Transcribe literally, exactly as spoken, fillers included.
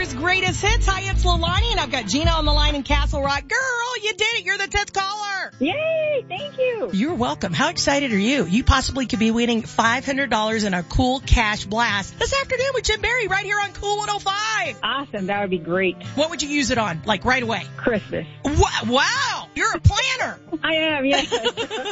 America's greatest hits. Hi, it's Lilani, and I've got Gina on the line in Castle Rock. Girl, you did it. You're the tenth caller. Yay, thank you. You're welcome. How excited are you? You possibly could be winning five hundred dollars in a cool cash blast this afternoon with Jim Berry right here on Cool one oh five. Awesome, that would be great. What would you use it on, like right away? Christmas. Wow, you're a planner. I am, yes.